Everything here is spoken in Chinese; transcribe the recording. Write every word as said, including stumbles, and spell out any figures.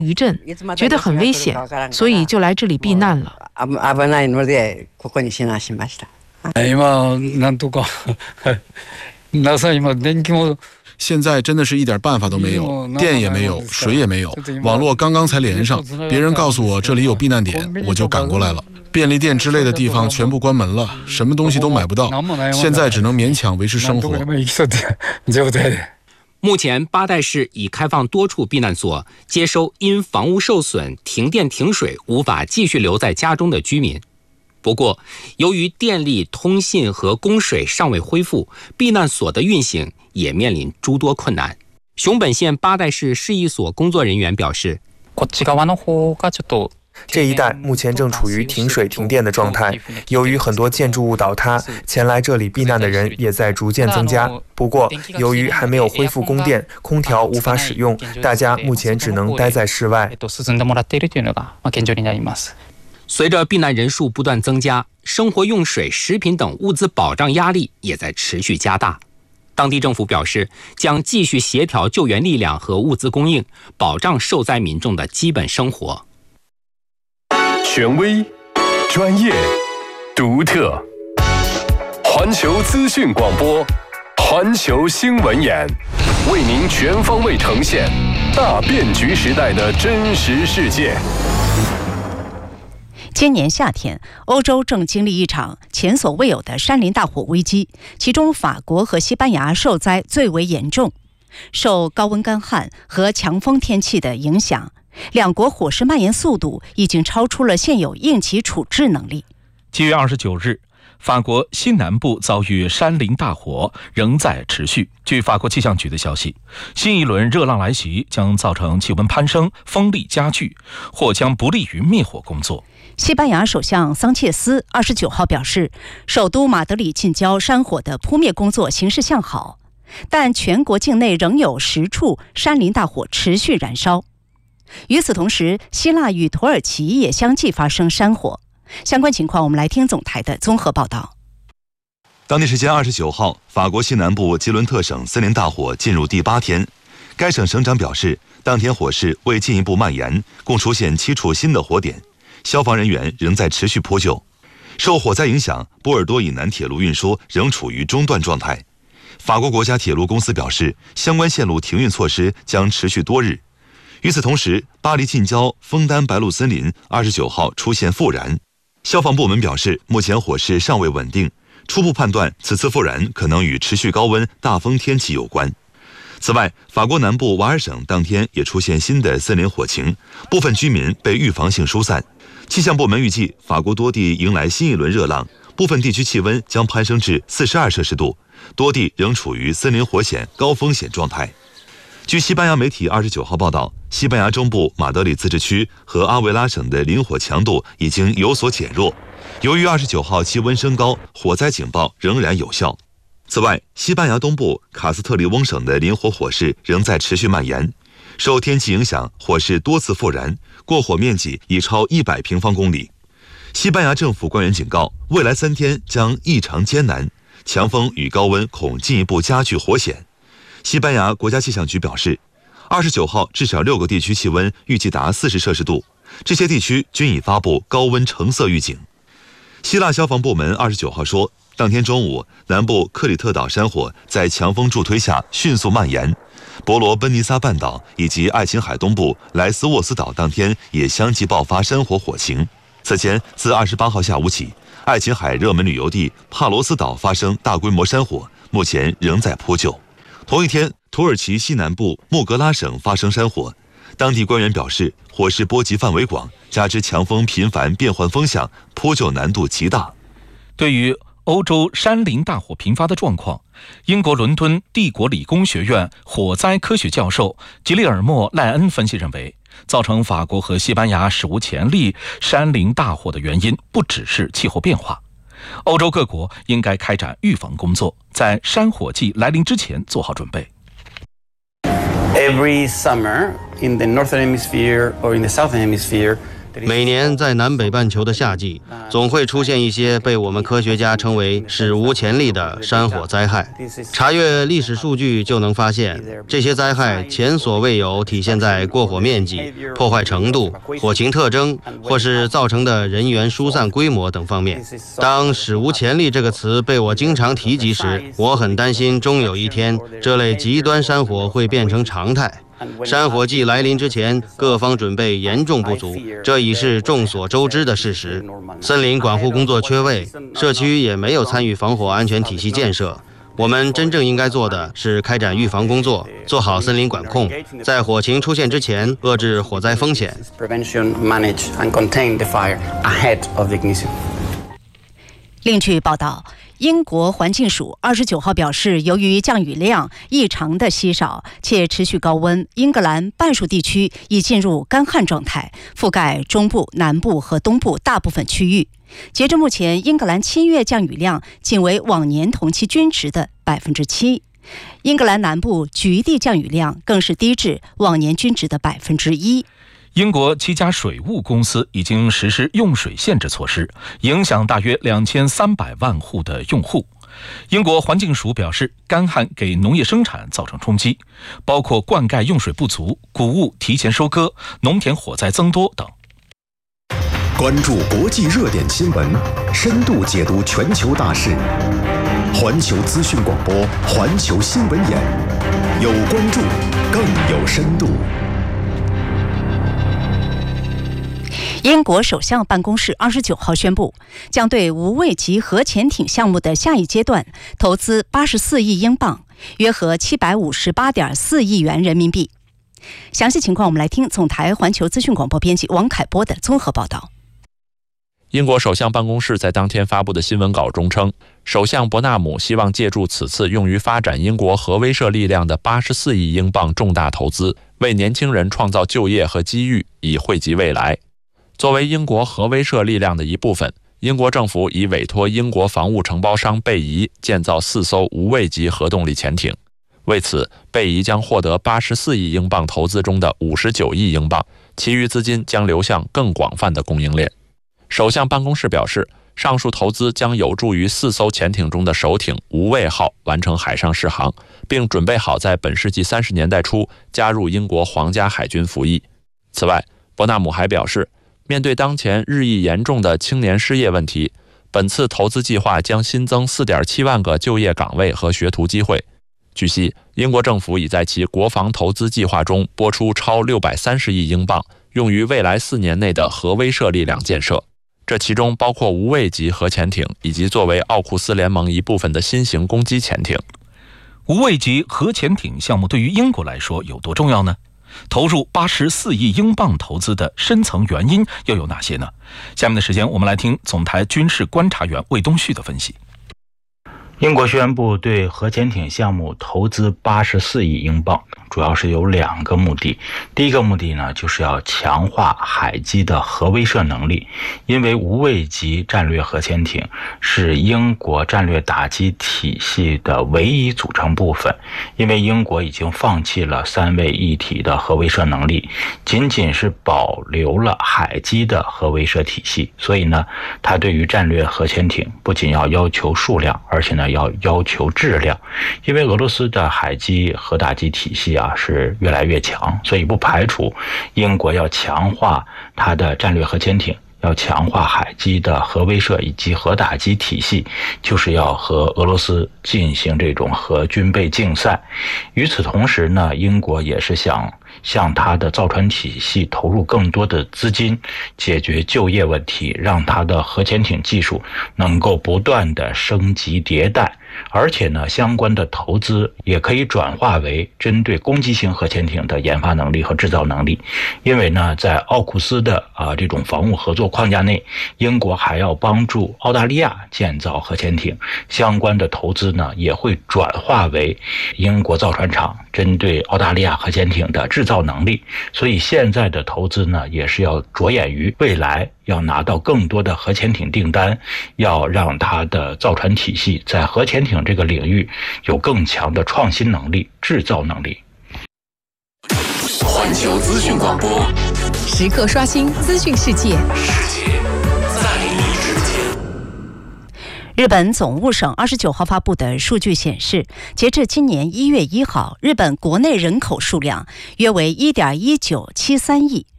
余震，觉得很危险，所以就来这里避难了。 现在真的是一点办法都没有，电也没有，水也没有，网络刚刚才连上，别人告诉我这里有避难点，我就赶过来了。便利店之类的地方全部关门了，什么东西都买不到，现在只能勉强维持生活。 目前八代市已开放多处避难所，接收因房屋受损、停电停水无法继续留在家中的居民。不过，由于电力、通信和供水尚未恢复，避难所的运行也面临诸多困难。熊本县八代市市役所工作人员表示， 这一带目前正处于停水停电的状态，由于很多建筑物倒塌，前来这里避难的人也在逐渐增加。不过，由于还没有恢复供电，空调无法使用，大家目前只能待在室外。 随着避难人数不断增加，生活用水、食品等物资保障压力也在持续加大。当地政府表示，将继续协调救援力量和物资供应，保障受灾民众的基本生活。 权威、专业、独特，环球资讯广播，环球新闻眼，为您全方位呈现大变局时代的真实世界。 今年夏天，欧洲正经历一场前所未有的山林大火危机，其中法国和西班牙受灾最为严重。受高温干旱和强风天气的影响，两国火势蔓延速度已经超出了现有应急处置能力。 七月二十九日，法国西南部遭遇山林大火，仍在持续。据法国气象局的消息，新一轮热浪来袭将造成气温攀升、风力加剧，或将不利于灭火工作。 西班牙首相桑切斯二十九号表示，首都马德里近郊山火的扑灭工作形势向好，但全国境内仍有十处山林大火持续燃烧。与此同时，希腊与土耳其也相继发生山火。相关情况，我们来听总台的综合报道。 当地时间二十九号，法国西南部吉伦特省森林大火进入第八天。该省省长表示，当天火势未进一步蔓延，共出现七处新的火点。消防人员仍在持续扑救。受火灾影响，波尔多以南铁路运输仍处于中断状态。法国国家铁路公司表示，相关线路停运措施将持续多日。与此同时，巴黎近郊枫丹白露森林二十九号出现复燃。消防部门表示，目前火势尚未稳定，初步判断此次复燃可能与持续高温、大风天气有关。此外，法国南部瓦尔省当天也出现新的森林火情，部分居民被预防性疏散。气象部门预计，法国多地迎来新一轮热浪，部分地区气温将攀升至四十二摄氏度，多地仍处于森林火险高风险状态。据西班牙媒体二十九号报道，西班牙中部马德里自治区和阿维拉省的林火强度已经有所减弱。由于二十九号气温升高，火灾警报仍然有效。此外，西班牙东部卡斯特利翁省的林火火势仍在持续蔓延，受天气影响，火势多次复燃，过火面积已超一百平方公里。西班牙政府官员警告，未来三天将异常艰难，强风与高温恐进一步加剧火险。西班牙国家气象局表示，二十九号至少六个地区气温预计达四十摄氏度，这些地区均已发布高温橙色预警。希腊消防部门二十九号说，当天中午，南部克里特岛山火在强风助推下迅速蔓延，伯罗奔尼撒半岛以及爱琴海东部莱斯沃斯岛当天也相继爆发山火火情。此前，自二十八号下午起，爱琴海热门旅游地帕罗斯岛发生大规模山火，目前仍在扑救。同一天，土耳其西南部穆格拉省发生山火，当地官员表示，火势波及范围广，加之强风频繁变换风向，扑救难度极大。 对于欧洲山林大火频发的状况，英国伦敦帝国理工学院火灾科学教授吉利尔莫·赖恩分析认为，造成法国和西班牙史无前例山林大火的原因不只是气候变化。欧洲各国应该开展预防工作，在山火季来临之前做好准备。 Every summer in the northern hemisphere or in the southern hemisphere, 每年在南北半球的夏季，总会出现一些被我们科学家称为史无前例的山火灾害。查阅历史数据就能发现，这些灾害前所未有体现在过火面积、破坏程度、火情特征，或是造成的人员疏散规模等方面。当史无前例这个词被我经常提及时，我很担心终有一天这类极端山火会变成常态。山火季来临之前，各方准备严重不足，这已是众所周知的事实。森林管护工作缺位，社区也没有参与防火安全体系建设。我们真正应该做的是开展预防工作，做好森林管控，在火情出现之前遏制火灾风险。 另据报道，英国环境署二十九号表示，由于降雨量异常的稀少且持续高温，英格兰半数地区已进入干旱状态，覆盖中部、南部和东部大部分区域。截至目前，英格兰七月降雨量仅为往年同期均值的百分之七，英格兰南部局地降雨量更是低至往年均值的百分之一。 英国七家水务公司已经实施用水限制措施，影响大约两千三百万户的用户。英国环境署表示，干旱给农业生产造成冲击，包括灌溉用水不足、谷物提前收割、农田火灾增多等。 关注国际热点新闻，深度解读全球大事。环球资讯广播，环球新闻眼，有关注，更有深度。 英国首相办公室二十九号宣布，将对无畏级核潜艇项目的下一阶段投资八十四亿英镑，约合七百五十八点四亿元人民币。详细情况，我们来听总台环球资讯广播编辑王凯波的综合报道。 英国首相办公室在当天发布的新闻稿中称，首相伯纳姆希望借助此次用于发展英国核威慑力量的八十四亿英镑重大投资，为年轻人创造就业和机遇，以惠及未来。作为英国核威慑力量的一部分，英国政府已委托英国防务承包商贝仪建造四艘无畏级核动力潜艇。为此，贝仪将获得八十四亿英镑投资中的五十九亿英镑，其余资金将流向更广泛的供应链。首相办公室表示，上述投资将有助于四艘潜艇中的首艇无畏号完成海上试航，并准备好在本世纪三十年代初加入英国皇家海军服役。此外，伯纳姆还表示，面对当前日益严重的青年失业问题，本次投资计划将新增 四点七万个就业岗位和学徒机会。据悉，英国政府已在其国防投资计划中拨出超六百三十亿英镑，用于未来四年内的核威慑力量建设。这其中包括无畏级核潜艇以及作为奥库斯联盟一部分的新型攻击潜艇。 无畏级核潜艇项目对于英国来说有多重要呢？投入八十四亿英镑投资的深层原因又有哪些呢？下面的时间我们来听总台军事观察员魏东旭的分析。 英国宣布对核潜艇项目投资八十四亿英镑，主要是有两个目的。第一个目的呢，就是要强化海基的核威慑能力，因为无畏级战略核潜艇是英国战略打击体系的唯一组成部分。因为英国已经放弃了三位一体的核威慑能力，仅仅是保留了海基的核威慑体系，所以呢，它对于战略核潜艇不仅要要求数量，而且呢要要求质量。因为俄罗斯的海基核打击体系啊是越来越强，所以不排除英国要强化它的战略核潜艇，要强化海基的核威慑以及核打击体系，就是要和俄罗斯进行这种核军备竞赛。与此同时呢，英国也是想向它的造船体系投入更多的资金，解决就业问题，让它的核潜艇技术能够不断的升级迭代。而且呢，相关的投资也可以转化为针对攻击型核潜艇的研发能力和制造能力。因为呢，在奥库斯的啊、呃、这种防务合作框架内，英国还要帮助澳大利亚建造核潜艇，相关的投资呢也会转化为英国造船厂针对澳大利亚核潜艇的制造能力。所以现在的投资呢，也是要着眼于未来要拿到更多的核潜艇订单，要让它的造船体系在核潜艇这个领域有更强的创新能力、制造能力。 环球资讯广播， 时刻刷新资讯世界。 世界在你之间。 日本总务省二十九号发布的数据显示，截至今年一月一号，日本国内人口数量约为一点一九七三亿，